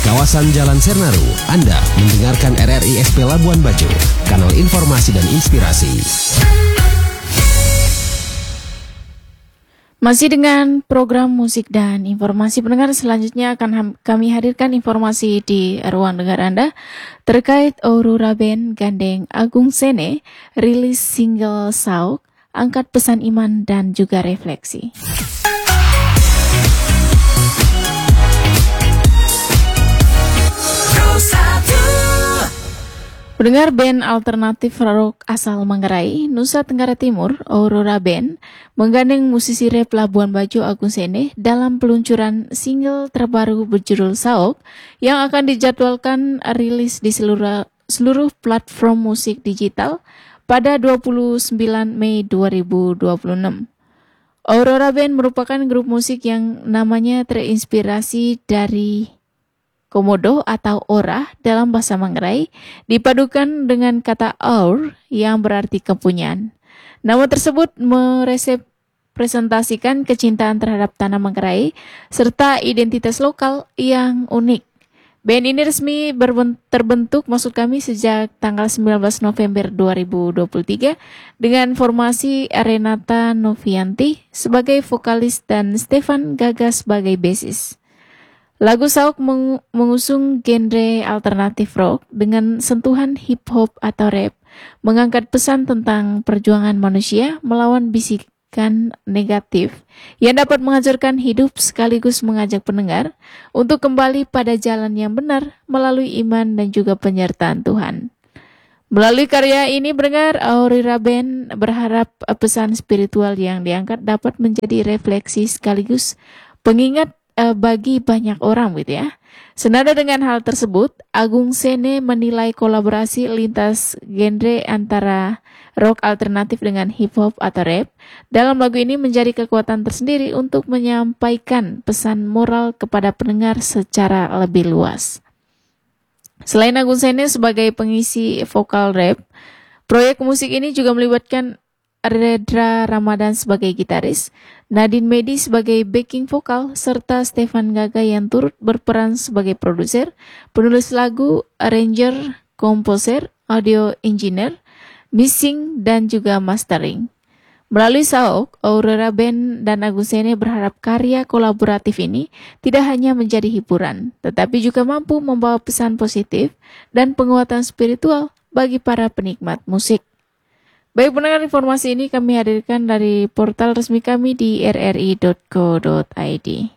kawasan Jalan Sernaru, Anda mendengarkan RRI SP Labuan Bajo, kanal informasi dan inspirasi. Masih dengan program musik dan informasi, pendengar, selanjutnya akan kami hadirkan informasi di ruang dengar Anda terkait Aurora Band gandeng Agung Sene rilis single Sauk, angkat pesan iman dan juga refleksi. Pendengar, band alternatif rock asal Manggarai, Nusa Tenggara Timur, Aurora Band, menggandeng musisi rap Labuan Bajo Agung Sene dalam peluncuran single terbaru berjudul Sauk yang akan dijadwalkan rilis di seluruh platform musik digital pada 29 Mei 2026. Aurora Band merupakan grup musik yang namanya terinspirasi dari Komodo atau ora dalam bahasa Manggarai dipadukan dengan kata aur yang berarti kepunyaan. Nama tersebut merepresentasikan kecintaan terhadap tanah Manggarai serta identitas lokal yang unik. Band ini resmi terbentuk sejak tanggal 19 November 2023 dengan formasi Renata Novianti sebagai vokalis dan Stefan Gaga sebagai bassis. Lagu Sauk mengusung genre alternatif rock dengan sentuhan hip hop atau rap, mengangkat pesan tentang perjuangan manusia melawan bisikan negatif yang dapat menghancurkan hidup sekaligus mengajak pendengar untuk kembali pada jalan yang benar melalui iman dan juga penyertaan Tuhan. Melalui karya ini, pendengar, Aurora Band berharap pesan spiritual yang diangkat dapat menjadi refleksi sekaligus pengingat bagi banyak orang gitu ya. Senada dengan hal tersebut, Agung Sene menilai kolaborasi lintas genre antara rock alternatif dengan hip hop atau rap dalam lagu ini menjadi kekuatan tersendiri untuk menyampaikan pesan moral kepada pendengar secara lebih luas. Selain Agung Sene sebagai pengisi vokal rap, proyek musik ini juga melibatkan Redra Ramadan sebagai gitaris, Nadine Medi sebagai backing vokal, serta Stefan Gaga yang turut berperan sebagai produser, penulis lagu, arranger, komposer, audio engineer, mixing, dan juga mastering. Melalui Sauk, Aurora Band dan Agung Sene berharap karya kolaboratif ini tidak hanya menjadi hiburan, tetapi juga mampu membawa pesan positif dan penguatan spiritual bagi para penikmat musik. Baik pendengar, informasi ini kami hadirkan dari portal resmi kami di rri.co.id.